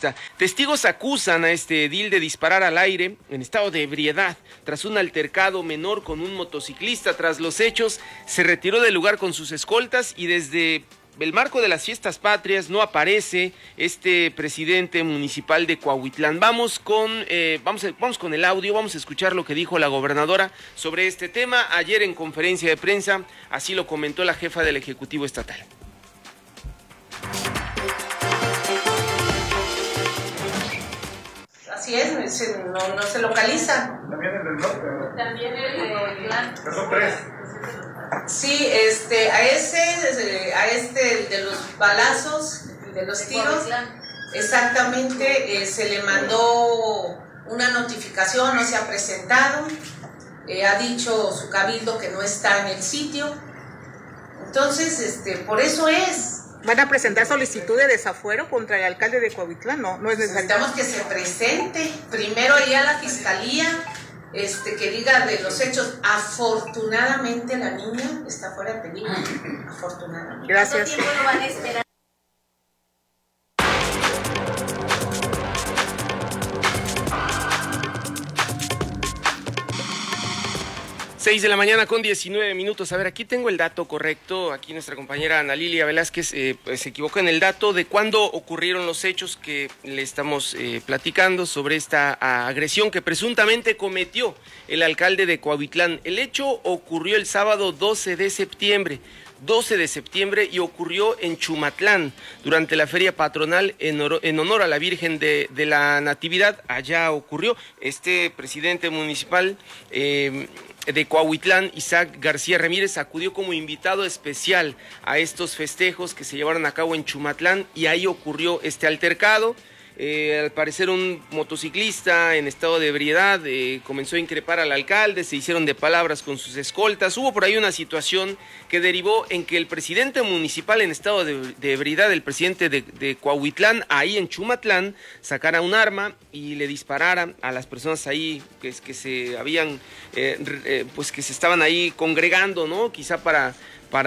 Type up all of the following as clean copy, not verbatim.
motociclista. Testigos acusan a este edil de disparar al aire en estado de ebriedad tras un altercado menor con un motociclista. Tras los hechos, se retiró del lugar con sus escoltas y desde el marco de las fiestas patrias no aparece este presidente municipal de Cuautitlán. Vamos con el audio, vamos a escuchar lo que dijo la gobernadora sobre este tema. Ayer en conferencia de prensa, así lo comentó la jefa del Ejecutivo Estatal. Así es, no se localiza. También el del norte, ¿no? También el de Plan. Son tres. Sí, a este de los balazos, de los tiros, exactamente, se le mandó una notificación, no se ha presentado, ha dicho su cabildo que no está en el sitio, entonces, por eso es. ¿Van a presentar solicitud de desafuero contra el alcalde de Cuautitlán? No es necesario. Necesitamos que se presente, primero ir a la fiscalía, que diga de los hechos. Afortunadamente la niña está fuera de peligro, afortunadamente. Gracias. ¿Cuánto tiempo lo van a esperar? 6 de la mañana con 19 minutos. A ver, aquí tengo el dato correcto. Aquí nuestra compañera Ana Lilia Velázquez se equivocó en el dato de cuándo ocurrieron los hechos que le estamos platicando sobre esta agresión que presuntamente cometió el alcalde de Cuautitlán. El hecho ocurrió el sábado 12 de septiembre y ocurrió en Chumatlán durante la feria patronal en honor a la Virgen de la Natividad. Allá ocurrió. Este presidente municipal de Cuautitlán, Isaac García Ramírez, acudió como invitado especial a estos festejos que se llevaron a cabo en Chumatlán y ahí ocurrió este altercado. Al parecer un motociclista en estado de ebriedad comenzó a increpar al alcalde, se hicieron de palabras con sus escoltas. Hubo por ahí una situación que derivó en que el presidente municipal en estado de ebriedad, el presidente de Cuautitlán, ahí en Chumatlán, sacara un arma y le disparara a las personas ahí que se habían, pues que se estaban ahí congregando, ¿no? Quizá para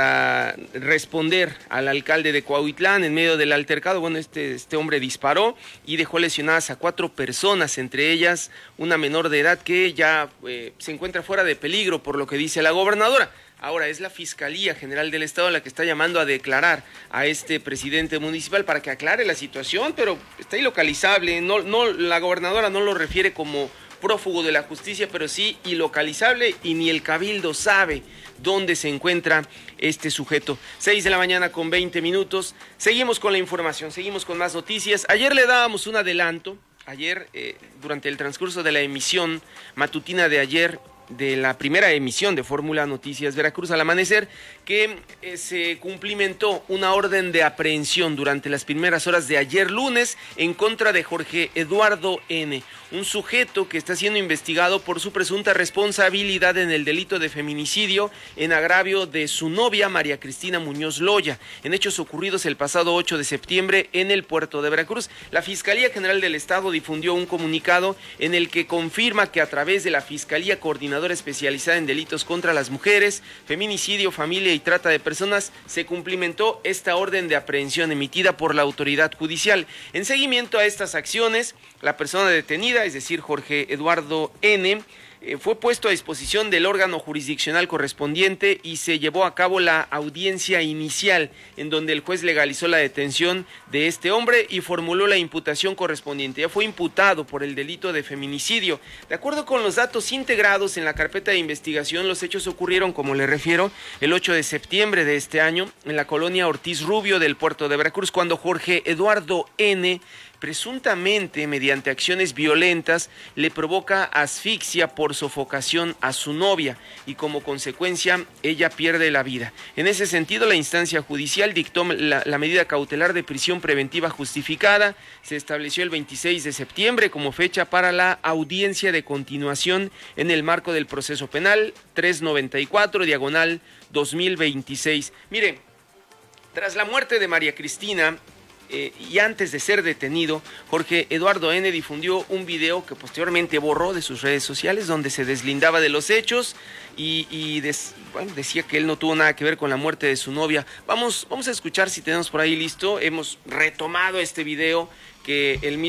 responder al alcalde de Cuautitlán en medio del altercado. Bueno, este hombre disparó y dejó lesionadas a 4 personas, entre ellas una menor de edad que ya se encuentra fuera de peligro, por lo que dice la gobernadora. Ahora es la Fiscalía General del Estado la que está llamando a declarar a este presidente municipal para que aclare la situación, pero está ilocalizable. No, la gobernadora no lo refiere como prófugo de la justicia, pero sí ilocalizable, y ni el cabildo sabe dónde se encuentra este sujeto. 6 de la mañana con 20 minutos. Seguimos con la información, seguimos con más noticias. Ayer le dábamos un adelanto, durante el transcurso de la emisión matutina de ayer, de la primera emisión de Fórmula Noticias Veracruz al amanecer, que se cumplimentó una orden de aprehensión durante las primeras horas de ayer lunes en contra de Jorge Eduardo N., un sujeto que está siendo investigado por su presunta responsabilidad en el delito de feminicidio en agravio de su novia María Cristina Muñoz Loya, en hechos ocurridos el pasado 8 de septiembre en el puerto de Veracruz. La Fiscalía General del Estado difundió un comunicado en el que confirma que a través de la Fiscalía Coordinadora Especializada en Delitos contra las Mujeres, Feminicidio, Familia y Trata de Personas, se cumplimentó esta orden de aprehensión emitida por la autoridad judicial. En seguimiento a estas acciones, la persona detenida, es decir, Jorge Eduardo N., fue puesto a disposición del órgano jurisdiccional correspondiente y se llevó a cabo la audiencia inicial, en donde el juez legalizó la detención de este hombre y formuló la imputación correspondiente. Ya fue imputado por el delito de feminicidio. De acuerdo con los datos integrados en la carpeta de investigación, los hechos ocurrieron, como le refiero, el 8 de septiembre de este año en la colonia Ortiz Rubio del puerto de Veracruz, cuando Jorge Eduardo N., presuntamente mediante acciones violentas, le provoca asfixia por sofocación a su novia y como consecuencia ella pierde la vida. En ese sentido, la instancia judicial dictó la medida cautelar de prisión preventiva justificada. Se estableció el 26 de septiembre como fecha para la audiencia de continuación en el marco del proceso penal 394/2026. Mire, tras la muerte de María Cristina, y antes de ser detenido, Jorge Eduardo N. difundió un video que posteriormente borró de sus redes sociales, donde se deslindaba de los hechos y decía que él no tuvo nada que ver con la muerte de su novia. Vamos a escuchar si tenemos por ahí listo. Hemos retomado este video que él mismo